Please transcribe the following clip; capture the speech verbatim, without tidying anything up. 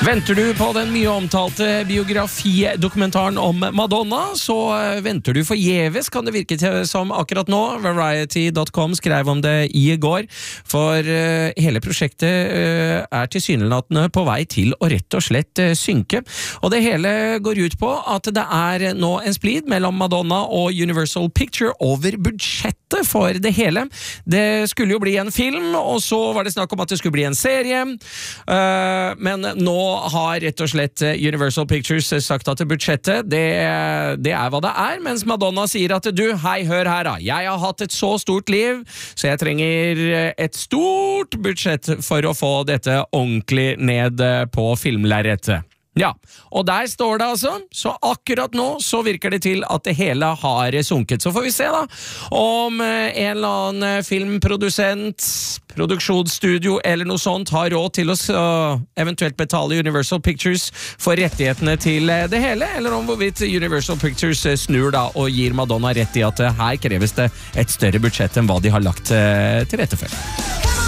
Venter du på den mye omtalte biografidokumentaren om Madonna, så venter du forgjeves, kan det virke til som akkurat nå. Variety punktum com skrev om det i går, for uh, hele prosjektet uh, er tilsynelatende på vei til å rett og slett uh, synke. Og det hele går ut på at det er nå en splid mellom Madonna og Universal Picture over budsjettet for det hele. Det skulle jo bli en film, og så var det snakk om at det skulle bli en serie, uh, men nå har rett og slett Universal Pictures sagt at budsjettet, det, det er hva det er, mens Madonna sier at du, hei, hør her da, jeg har hatt et så stort liv, så jeg trenger et stort budsjett for å få dette ordentlig ned på filmlerretet. Ja, og der står det altså, så akkurat nå så virker det til at det hele har sunket. Så får vi se da, om en eller annen filmprodusent, produksjonsstudio eller noe sånt har råd til å eventuelt betale Universal Pictures for rettighetene til det hele, eller om hvorvidt Universal Pictures snur da og gir Madonna rett i at her kreves det et større budsjett enn hva de har lagt til rette for.